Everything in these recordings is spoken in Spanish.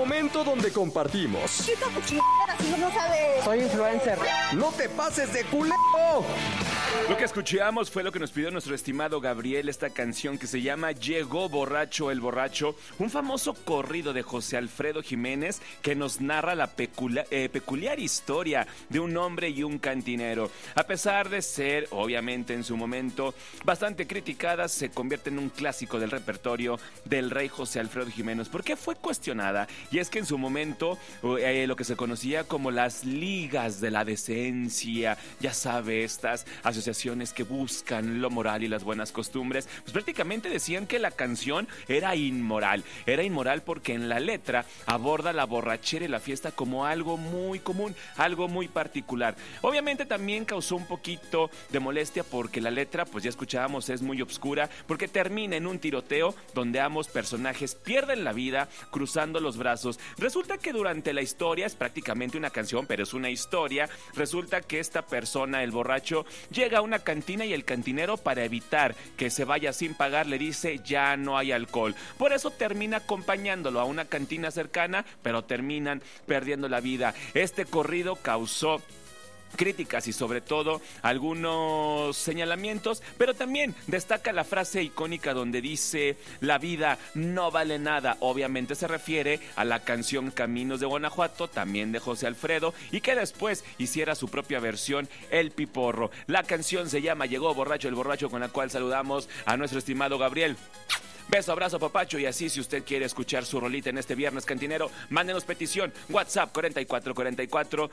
momento donde compartimos. Chica, pues chingada, si no sabes. Soy influencer. ¡No te pases de culero! Lo que escuchamos fue lo que nos pidió nuestro estimado Gabriel, esta canción que se llama Llegó borracho el borracho, un famoso corrido de José Alfredo Jiménez que nos narra la peculiar historia de un hombre y un cantinero. A pesar de ser, obviamente en su momento, bastante criticada, se convierte en un clásico del repertorio del rey José Alfredo Jiménez. ¿Por qué fue cuestionada? Y es que en su momento, lo que se conocía como las ligas de la decencia, ya sabe, estas asociaciones que buscan lo moral y las buenas costumbres, pues prácticamente decían que la canción era inmoral. Era inmoral porque en la letra aborda la borrachera y la fiesta como algo muy común, algo muy particular. Obviamente también causó un poquito de molestia porque la letra, pues ya escuchábamos, es muy obscura, porque termina en un tiroteo donde ambos personajes pierden la vida cruzando los brazos. Resulta que durante la historia, es prácticamente una canción, pero es una historia, resulta que esta persona, el borracho, llega a una cantina y el cantinero, para evitar que se vaya sin pagar, le dice ya no hay alcohol. Por eso termina acompañándolo a una cantina cercana, pero terminan perdiendo la vida. Este corrido causó críticas y sobre todo algunos señalamientos, pero también destaca la frase icónica donde dice la vida no vale nada. Obviamente se refiere a la canción Caminos de Guanajuato, también de José Alfredo, y que después hiciera su propia versión, El Piporro. La canción se llama Llegó borracho el borracho, con la cual saludamos a nuestro estimado Gabriel. Beso, abrazo, papacho, y así si usted quiere escuchar su rolita en este viernes cantinero, mándenos petición, WhatsApp 4444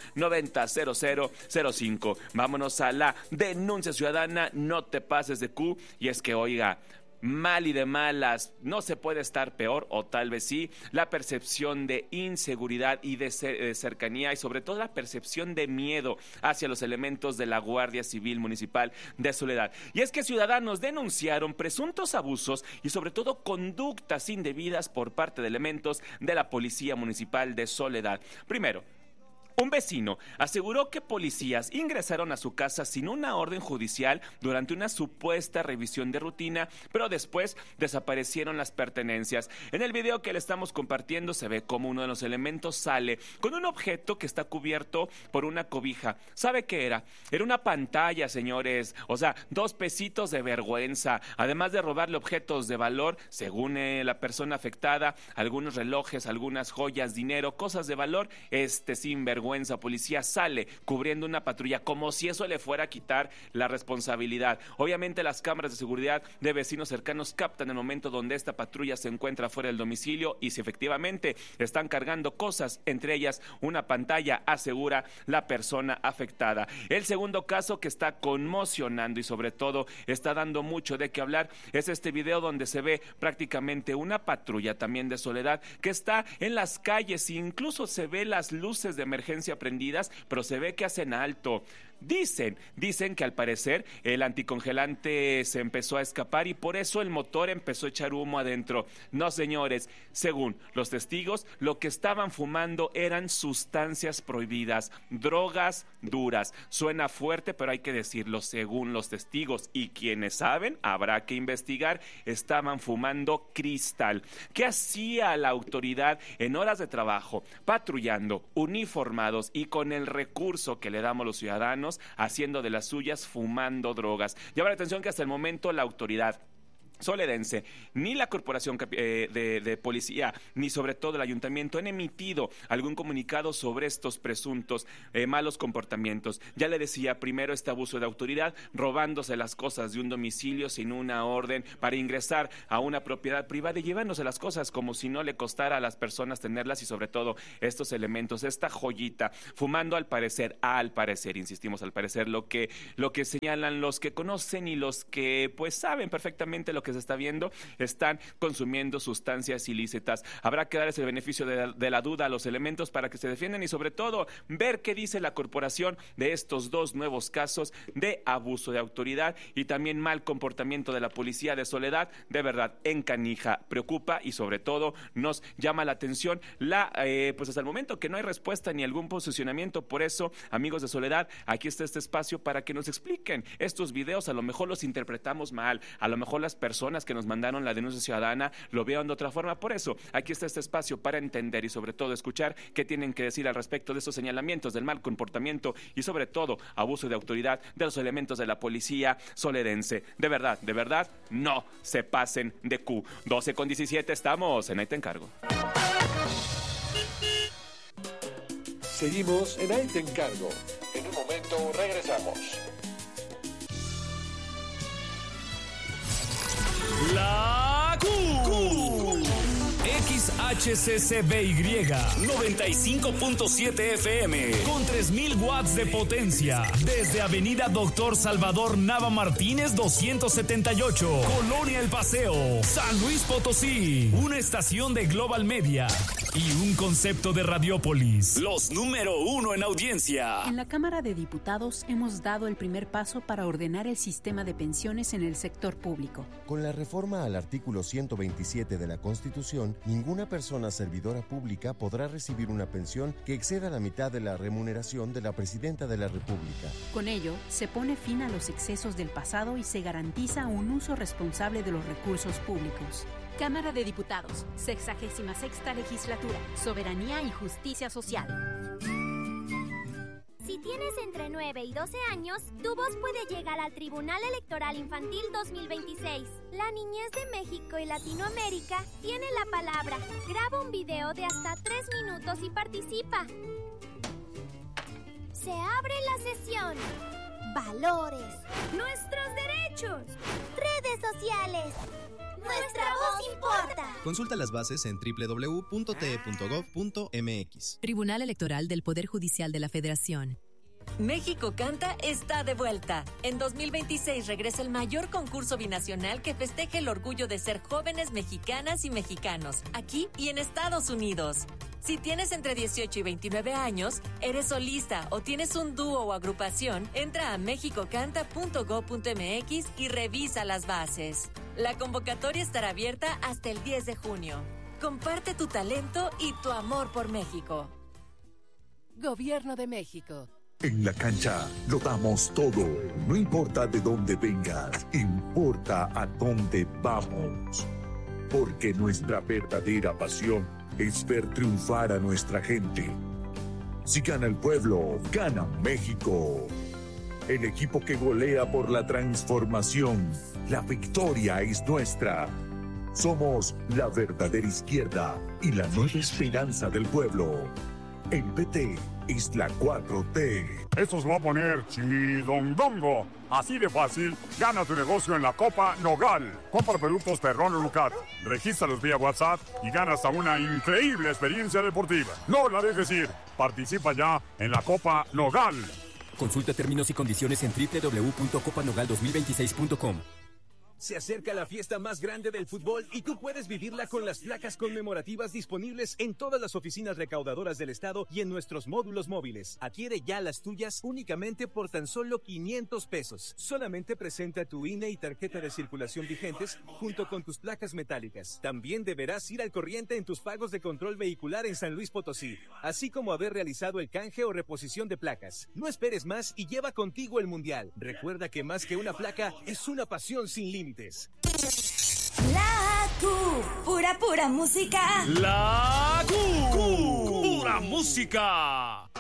900005. Vámonos a la denuncia ciudadana, no te pases de Q, y es que oiga, mal y de malas, no se puede estar peor, o tal vez sí, la percepción de inseguridad y de cercanía, y sobre todo la percepción de miedo hacia los elementos de la Guardia Civil Municipal de Soledad. Y es que ciudadanos denunciaron presuntos abusos y sobre todo conductas indebidas por parte de elementos de la Policía Municipal de Soledad. Primero, un vecino aseguró que policías ingresaron a su casa sin una orden judicial durante una supuesta revisión de rutina, pero después desaparecieron las pertenencias. En el video que le estamos compartiendo se ve como uno de los elementos sale con un objeto que está cubierto por una cobija. ¿Sabe qué era? Era una pantalla, señores. O sea, 2 pesitos de vergüenza. Además de robarle objetos de valor, según la persona afectada, algunos relojes, algunas joyas, dinero, cosas de valor, sinvergüenza policía sale cubriendo una patrulla como si eso le fuera a quitar la responsabilidad. Obviamente las cámaras de seguridad de vecinos cercanos captan el momento donde esta patrulla se encuentra fuera del domicilio y si efectivamente están cargando cosas, entre ellas una pantalla, asegura la persona afectada. El segundo caso que está conmocionando y sobre todo está dando mucho de qué hablar es este video donde se ve prácticamente una patrulla también de Soledad que está en las calles e incluso se ve las luces de emergencia prendidas, pero se ve que hacen alto. Dicen que al parecer el anticongelante se empezó a escapar y por eso el motor empezó a echar humo adentro. No, señores, según los testigos, lo que estaban fumando eran sustancias prohibidas, drogas duras. Suena fuerte, pero hay que decirlo, según los testigos y quienes saben, habrá que investigar, estaban fumando cristal. ¿Qué hacía la autoridad en horas de trabajo, patrullando, uniformados y con el recurso que le damos los ciudadanos, haciendo de las suyas, fumando drogas? Llama la atención que hasta el momento la autoridad soledense, ni la corporación de policía, ni sobre todo el ayuntamiento han emitido algún comunicado sobre estos presuntos malos comportamientos. Ya le decía, primero este abuso de autoridad, robándose las cosas de un domicilio sin una orden para ingresar a una propiedad privada y llevándose las cosas como si no le costara a las personas tenerlas y sobre todo estos elementos, esta joyita, fumando al parecer, insistimos, al parecer, lo que señalan los que conocen y los que pues saben perfectamente lo que se está viendo, están consumiendo sustancias ilícitas. Habrá que darles el beneficio de la duda a los elementos para que se defiendan y sobre todo ver qué dice la corporación de estos 2 nuevos casos de abuso de autoridad y también mal comportamiento de la policía de Soledad. De verdad, encanija, preocupa y sobre todo nos llama la atención pues hasta el momento que no hay respuesta ni algún posicionamiento. Por eso, amigos de Soledad, aquí está este espacio para que nos expliquen estos videos. A lo mejor los interpretamos mal, a lo mejor las personas personas que nos mandaron la denuncia ciudadana lo vean de otra forma. Por eso, aquí está este espacio para entender y sobre todo escuchar qué tienen que decir al respecto de estos señalamientos del mal comportamiento y sobre todo abuso de autoridad de los elementos de la policía solerense. De verdad, no se pasen de Q. 12:17 estamos en Ahí Te Encargo. Seguimos en Ahí Te Encargo. En un momento regresamos. La Q. XHCCBY 95.7 FM con 3000 watts de potencia desde Avenida Doctor Salvador Nava Martínez 278, Colonia El Paseo, San Luis Potosí. Una estación de Global Media y un concepto de Radiópolis. Los número 1 en audiencia. En la Cámara de Diputados hemos dado el primer paso para ordenar el sistema de pensiones en el sector público. Con la reforma al artículo 127 de la Constitución, ninguna persona servidora pública podrá recibir una pensión que exceda la mitad de la remuneración de la Presidenta de la República. Con ello, se pone fin a los excesos del pasado y se garantiza un uso responsable de los recursos públicos. Cámara de Diputados, 66ª Legislatura, Soberanía y Justicia Social. Si tienes entre 9 y 12 años, tu voz puede llegar al Tribunal Electoral Infantil 2026. La niñez de México y Latinoamérica tiene la palabra. Graba un video de hasta 3 minutos y participa. Se abre la sesión. Valores. Nuestros derechos. Redes sociales. Nuestra voz importa. Consulta las bases en www.te.gov.mx. Tribunal Electoral del Poder Judicial de la Federación. México Canta está de vuelta. En 2026 regresa el mayor concurso binacional que festeje el orgullo de ser jóvenes mexicanas y mexicanos, aquí y en Estados Unidos. Si tienes entre 18 y 29 años, eres solista o tienes un dúo o agrupación, entra a mexicocanta.go.mx y revisa las bases. La convocatoria estará abierta hasta el 10 de junio. Comparte tu talento y tu amor por México. Gobierno de México. En la cancha lo damos todo. No importa de dónde vengas, importa a dónde vamos. Porque nuestra verdadera pasión es ver triunfar a nuestra gente. Si gana el pueblo, gana México. El equipo que golea por la transformación. La victoria es nuestra. Somos la verdadera izquierda y la nueva esperanza del pueblo. El PT es la 4T. Esto se va a poner chidondongo. Así de fácil, gana tu negocio en la Copa Nogal. Compra productos Perrón o Lucat. Regístralos vía WhatsApp y gana hasta una increíble experiencia deportiva. No la dejes ir. Participa ya en la Copa Nogal. Consulta términos y condiciones en www.copanogal2026.com. Se acerca la fiesta más grande del fútbol y tú puedes vivirla con las placas conmemorativas disponibles en todas las oficinas recaudadoras del estado y en nuestros módulos móviles. Adquiere ya las tuyas únicamente por tan solo 500 pesos. Solamente presenta tu INE y tarjeta de circulación vigentes junto con tus placas metálicas. También deberás ir al corriente en tus pagos de control vehicular en San Luis Potosí, así como haber realizado el canje o reposición de placas. No esperes más y lleva contigo el mundial. Recuerda que más que una placa es una pasión sin límites. La Q, pura música. La Q, pura música.